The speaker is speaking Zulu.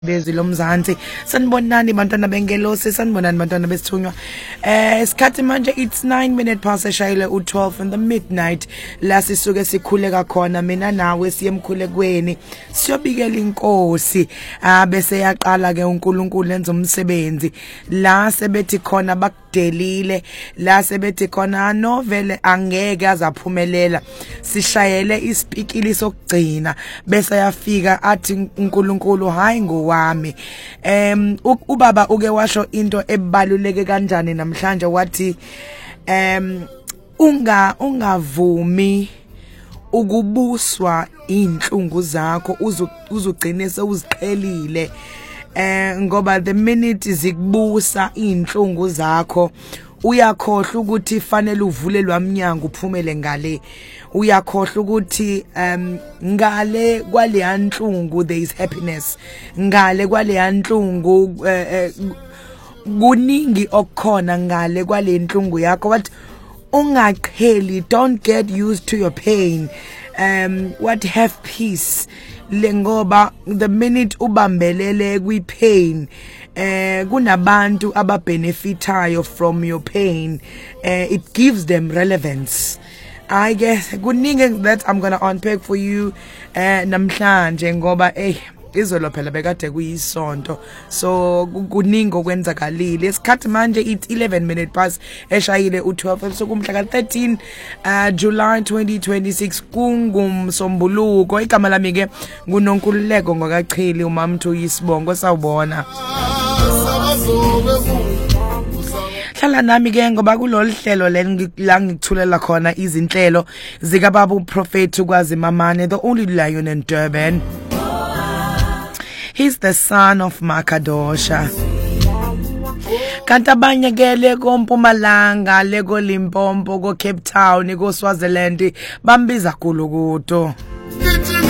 bezilo mzansi sanibonani bantwana bengelosi sanibonani bantwana besithunywa isikhathi manje it's 9 minutes past eshayile u12 in the midnight la sisuke sikhuleka khona mina nawe siye emkhulekweni siyobikela inkosi bese yaqala ke uNkulunkulu lenza umsebenzi la sebethi khona bakudelile la sebethi khona novele angeke azaphumelela sishayele isipikili sokugcina bese yafika athi uNkulunkulu hayi wami ubaba uke washo into ebaluleke kanjani namhlanje wathi ungavumi ukubuswa inhlungu zakho uzugcine sewuziqhelile ngoba the minute zikubusa inhlungu zakho uyakhohlwa ukuthi fanele uvule lwamnyango uphumele ngale uyakhohlwa ukuthi ngale kwale yanhlungu there is happiness ngale kwale yanhlungu kuningi okukhona ngale kwale inhlungu yakho wathi ungaqheli don't get used to your pain what have peace lengoba the minute ubambelele kwi-pain kunabantu ababenefitayo from your pain it gives them relevance. I guess kuningi that I'm gonna unpack for you namhlanje ngoba izolo phela bekade kuyisonto so kuningi okwenzakalile isikhathi manje it's 11 minutes past eshayile u12 so kumhla ka13 July 2026 kungumsombuluko igama lami ke nguNonkululeko ngokachili umamthu yisibongo sawubona hlala nami ke ngoba kulolu hlelo la ngikuthulela khona izinhlelo zika baba uProphet ukwazi Mamane the only lion in Durban. He's the son of Makadosha. Kanti abanye ke leko Mpumalanga leko Limpopo ko Cape Town ko Swaziland bambiza Gulukuto.